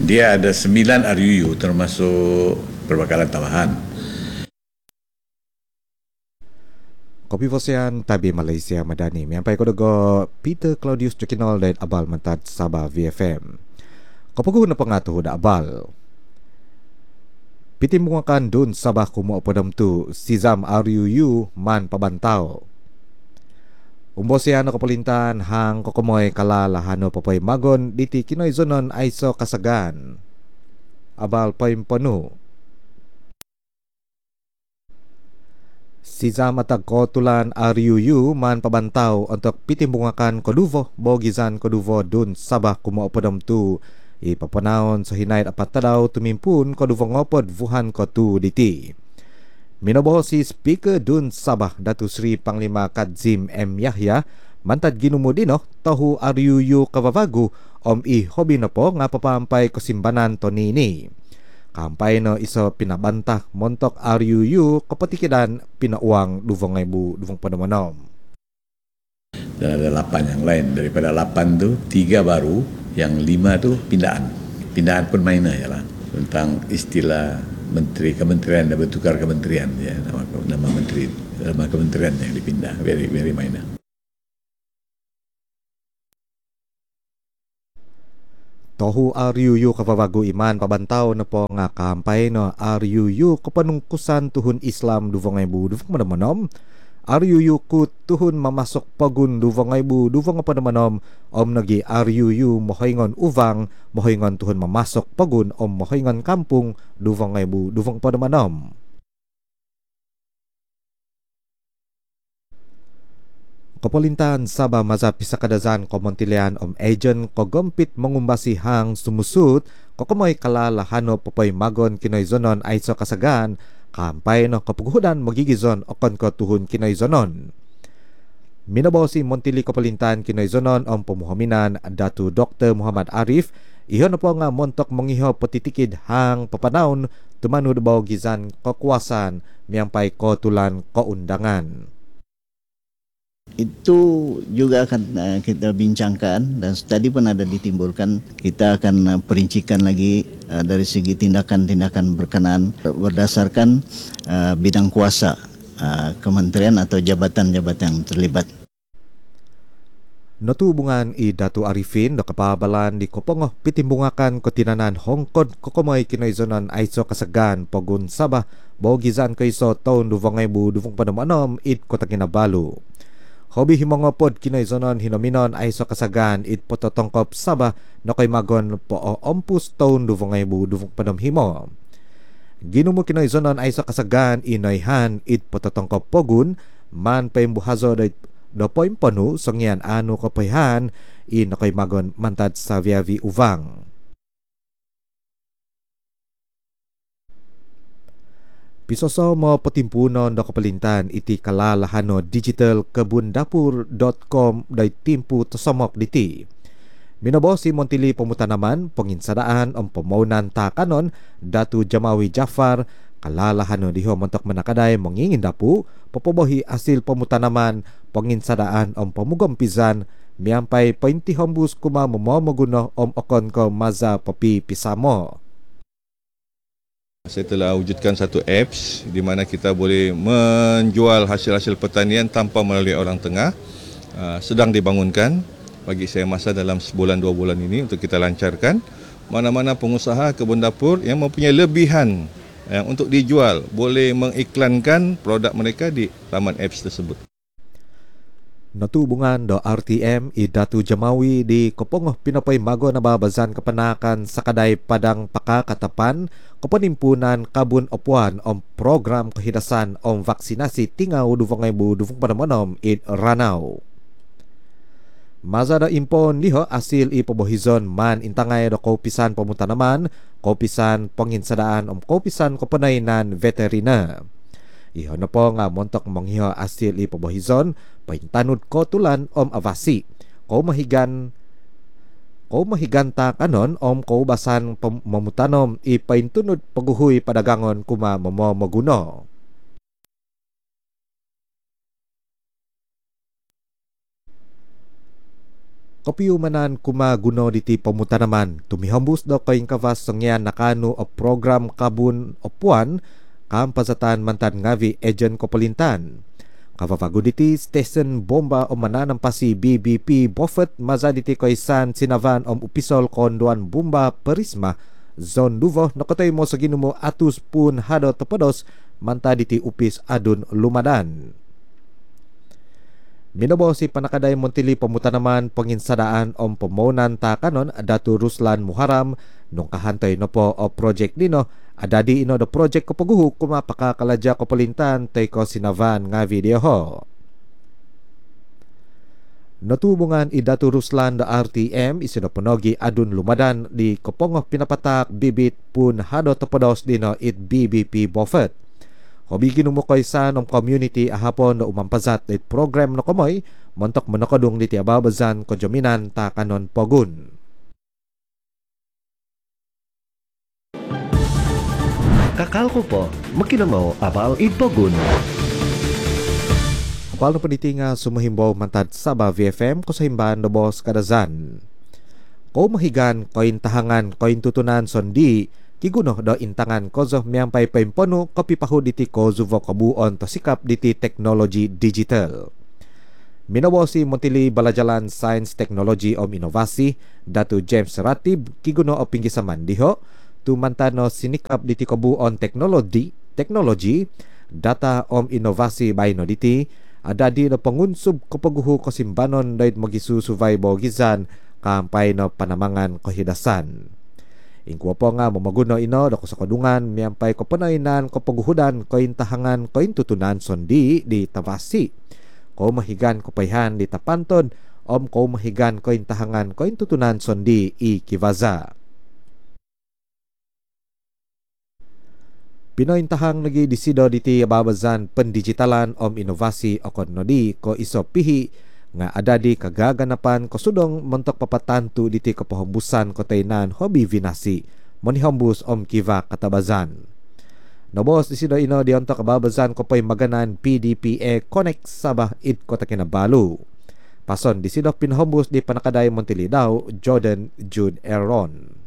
Dia ada 9 RUU termasuk perbekalan tambahan. Kopi Fosian Tabi Malaysia Madani Miampai kodogo Peter Claudius Jokinol dan Abal Mentat Sabah VFM. Kopagu na pangatuh da Abal. Piti mungakan dun Sabah kumo podam tu Sizam RUU man pabantao. Umbosiano kapalintan hang kokomoy kalalahano papoy magon diti kinoy zonon aiso kasagan. Abal payim panu. Sizam atag kotulan RUU man pabantao untuk pitimbungakan koduvo bogizan koduvo dun Sabah kumo podam tu ipapanaon sa hinay apat tadaw tumimpun koduvo ngopod vuhan ko tu diti. Minoboho si Speaker dun Sabah Datu Sri Panglima Kadzim M. Yahya mantad ginumudino tahu RUU kavavagu i hobi na po nga papampay ko simbanan to nini. Kampay no iso pinabantah montok RUU kapatikidan pinauang duvong panamonom. Dan ada 8 yang lain. Daripada 8 tu 3 baru, yang 5 tu pindaan. Pindaan pun minor ya lah. Tentang istilah menteri kementerian dan bertukar kementerian ya, nama menteri, nama kementerian yang dipindah, very minor. Tohu RUU kapavagu iman pabantao na po nga kampay no RUU kapanungkusan tuhun Islam duvong panamonom. RUU ku tuhun mamasok pagun duvong panamonom nagi RUU mohoingon uvang mohoingon tuhun mamasok pagun mohoingon kampung duvong panamonom. Kapolintan Sabah Mazhab Pisakadazan Komontilian agent kogompit mengumbasi hang sumusut kokomoy kalalahano papoy magon kinoy zonon aiso kasagan kampay no kapugudan magigizon okon ko tuhun kinoy zonon. Minabaw si Montili Kapolintan kinoy zonon pumuhaminan Datu Dr. Muhammad Arif iyon na po nga montok mangiho patitikid hang papanaon tumanud baw gizan kekuasaan miyampay kotulan kaundangan. Itu juga akan kita bincangkan dan tadi pun ada ditimbulkan. Kita akan perincikan lagi dari segi tindakan-tindakan berkenaan berdasarkan bidang kuasa kementerian atau jabatan-jabatan yang terlibat. Natubungan i Datu Arifin do kapabalan di kopongoh pitimbungakan kotinanan Hongkod kokomoy kinoizonan aiso kasagan pogun Sabah bogizan kaiso taon 2020 panamonom it kota Kinabalu. Hobi himongopod kinoizonon hinominon aiso kasagan it pototongkop Sabah na koy magon po ompus taon 2020 panomhimo. Ginumo kinoizonon aiso kasagan inoyhan it pototongkop pogun man paimbuhazo do poim panu songyan anu kapayhan in koy magon mantad sa viavi uvang. Pisoso mo patimpunon do kapalintan iti kalalahano digital kebundapur.com day timpu tosomok diti. Minobo si Montili Pemutanaman penginsadaan pemaunan takanon Datu Jamawi Jafar kalalahano diho montok menakaday mengingin dapu popobohi asil pemutanaman penginsadaan pemugompisan miampai painti hombus kuma maguno okon ko maza papi pisamo. Saya telah wujudkan satu apps di mana kita boleh menjual hasil-hasil pertanian tanpa melalui orang tengah. Sedang dibangunkan. Bagi saya masa dalam sebulan 2 bulan ini untuk kita lancarkan. Mana-mana pengusaha kebun dapur yang mempunyai lebihan yang untuk dijual boleh mengiklankan produk mereka di laman apps tersebut. Natubungan do RTM i Datu Jamawi di kopongoh pinapoy mago na babazan kapanakan sakaday padang pakakatapan kapanimpunan kabun opuan program kehidasan vaksinasi tingaw 2020 panamonom in Ranau. Mazada impon liho asil ipabohizon man intangay do kaupisan pemutanaman kaupisan penginsadaan kaupisan kapanaynan veterina. Iho na po nga montok manghiho asil ipabohizon paintanud kotulan avasi ko mahiganta kanon ko basan mamutanom ipaintunod paguhuy padagangon kuma maguno. Kopiyumanan kumaguno diti pamutanaman. Tumihambus daw kayong kavas sangyan nakano o program kabun o puan kampasatan mantan ngavi Ejen Kopolintan. Kavafago diti station bomba o mananampasi BBP Buffet maza diti kaysan sinavan om upisol konduan bomba Perisma Zone Duvo nakatay mo sa ginumo atus pun hado tepedos manta diti upis adun lumadan. Minobo si panakaday Montili pamutanaman panginsadaan om pamunan takanon Datu Ruslan Muharam nung kahantay no po o project dino adadi ino do project ko paguhu kumapakakaladya ko palintan tay ko sinavan nga video ho. Natubungan i Datu Ruslan da RTM isinoponogi adun lumadan di Kopongo pinapatak bibit pun hado topodos dino it BBP Buffet. Hobi ginumukoy sa ng community ahapon na umampazat it program na kumoy montok manakadung diti ababazan ko jaminan ta kanon pogun. Kakal ko po, makinamaw abal itpogun. Apal na paniti nga sumahimbaw mantad Sabah VFM ko sa himbahan na boss kadazan. Ko mahigan koin tahangan koin tutunan sondi kiguno do intangan kozo miyampay paimpono kapipahod diti kozo kabuon to sikap diti technology digital. Minawo si Montili Balajalan Science Technology om Inovasi Datu James Ratib kiguno o pinggisaman diho tumantano sinikap diti kabuon technology data om inovasi bayno diti adadi no pangunsub kapaguhu ko simbanon dahit magisusuvay bogizan kampay no panamangan kahidasan. Ingkwa po nga mamaguno ino dako sa kadungan miyampay ko panainan ko paguhudan ko intahangan ko intutunan sondi di Tavasi. Ko mahigan ko payhan di Tapanton om ko mahigan ko intahangan ko intutunan sondi i Kivaza. Pinointahang nagi disido diti babazan pendigitalan om inovasi o konodi ko isopihi nga adadi kagaganapan ko sudong montok papatantu diti kapahombusan ko taynan hobi vinasi monihambus om kiva katabazan. Nobos disido ino dionto kababazan ko pay maganan PDPA Connect Sabah it ko takinabalu. Pason disido pinahambus di panakaday Montili daw Jordan Jude Aaron.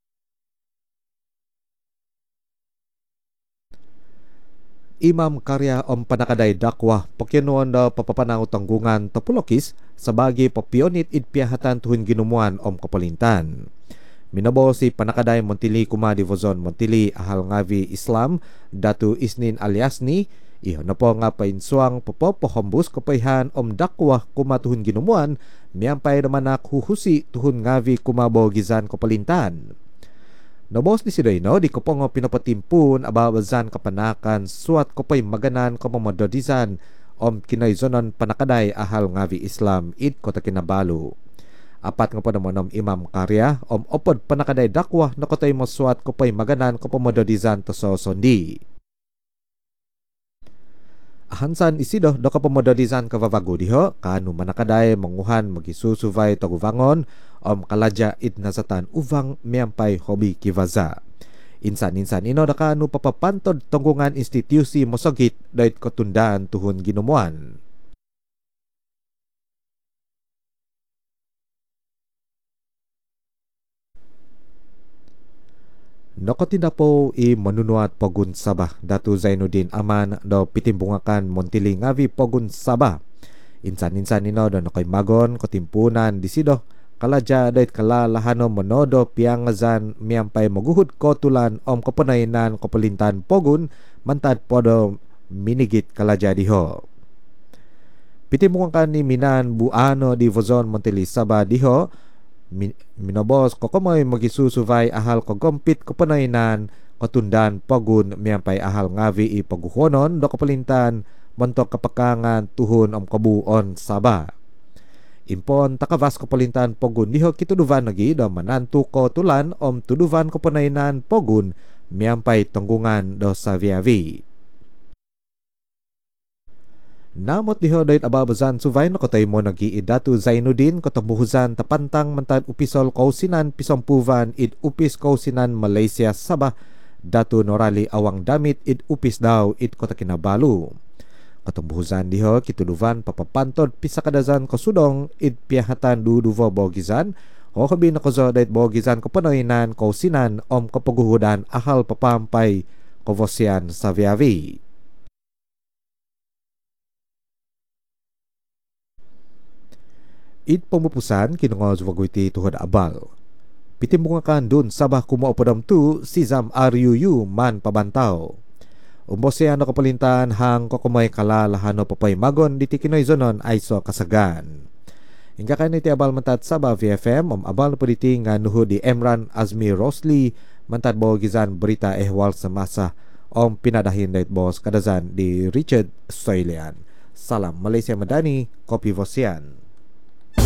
Imam karya om panakaday dakwa pokyanuan da papapanaw tanggungan topolokis sa bagi papionit idpiyahatan tuhun ginumuan om kapalintan. Minabo si panakaday Montili kuma divozon Montili ahal ngavi Islam Datu Isnin Aliasni iho na po nga painsuang popopohombus kapayhan om dakwa kuma tuhun ginumuan miyampay naman huhusi tuhun ngavi kumabo gizan kapalintan. Nobos ni Sidoino di ko po nga pinapatimpun ababazan kapanakan suat ko pa'y maganan ko mamadodizan om kinaizonon panakaday ahal ngavi Islam id ko takinabalo. Apat nga po naman om imam karya om opod panakaday dakwa na ko tayo mo suat ko pa'y maganan ko pamadodizan to so sondi. Ahansan isido do ka pamadodizan kavavago diho kanu manakaday manguhan magisusuvay taguvangon om kaladya it nasatan uvang miyampay hobi Kivaza. Insan-insan ino da kanu papapantod tunggungan institusi mosogit dahit kotundaan tuhun ginumuan. Nakotinda po i manunuat Pogun Sabah Datu Zainuddin Aman do pitimbungakan Montili ngavi Pogun Sabah. Insan-insan ino do nakoy magon kotimpunan disido kaladya dahit kalalahano monodo piangazan miyampay maguhud kotulan om kapanainan kapalintan Pogun mantad podo minigit kaladya diho. Pitimbungakan ni Minan Buano di Vozon Montili Sabah diho minobos ko kamoy magisusuvay ahal ko gompit ko panainan katundan Pogun miyampay ahal ngavi i paguhonon do kapalintan montok kapakangan tuhun om kabuon Sabah. Impon takavas kapalintan Pogun diho kituduvan lagi do manantu ko tulan om tuduvan ko panainan Pogun miyampay tunggungan do sa viavi. Namot diho dahit ababazan suvay no kotay mo nag-iidatu Zainuddin kotabuhuzan tapantang mantad upisol kausinan pisompuvan id upis kausinan Malaysia Sabah Datu Norali awang damit id upis daw id kotakinabalu. Katumbuhuzan diho kituluvan papapantod pisa kadazan kasudong idpiyahatan duduvo bogizan o kabi na kozo dahit bogizan kapanoinan kausinan om kapaguhudan ahal papampay kovosian sa Viavi. Id pamupusan kinungoz waguiti tuhod abal. Pitimbungakan dun sabah kumaupadam tu si Zam RUU man pabantaw. Umbosya no kapalintan hang kokumay kalalahano papay magon di tikinoy zonon ay so kasagan. Hingga kayo iti abal mantat sabah VFM abal na puliti nga nuho di Emran Azmi Rosli mantat bawagizan berita ehwal sa masa pinadahin dait bos kadazan di Richard Stoylian. Salam Malaysia Madani, Kopi Vosian.